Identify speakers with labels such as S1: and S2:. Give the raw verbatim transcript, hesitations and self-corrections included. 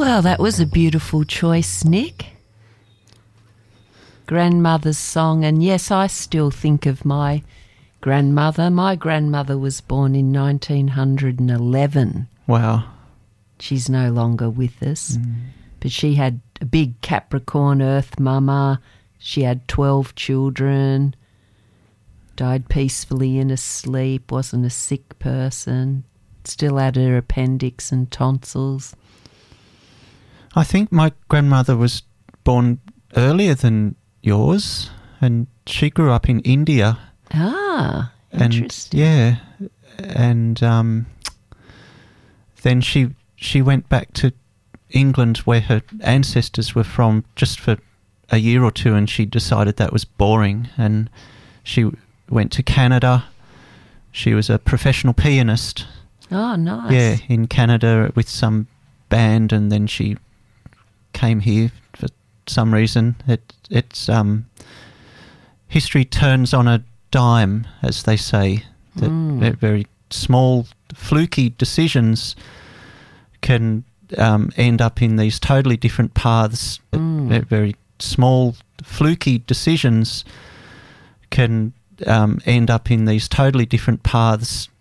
S1: Well, that was a beautiful choice, Nick. Grandmother's song, and yes, I still think of my grandmother. My grandmother was born in nineteen eleven.
S2: Wow.
S1: She's no longer with us,
S2: Mm.
S1: but she had a big Capricorn Earth mama. She had twelve children, died peacefully in her sleep, wasn't a sick person, still had her appendix and tonsils.
S2: I think my grandmother was born earlier than yours, and she grew up in India.
S1: Ah,
S2: And
S1: interesting.
S2: yeah, and um, then she she went back to England, where her ancestors were from, just for a year or two, and she decided that was boring, and she went to Canada. She was a professional pianist.
S1: Oh, nice.
S2: Yeah, in Canada with some band, and then she came here for some reason. It it's um history turns on a dime, as they say. That
S1: Mm.
S2: very small, fluky decisions can um, end up in these totally different paths.
S1: Mm.
S2: Very small, fluky decisions can um, end up in these totally different paths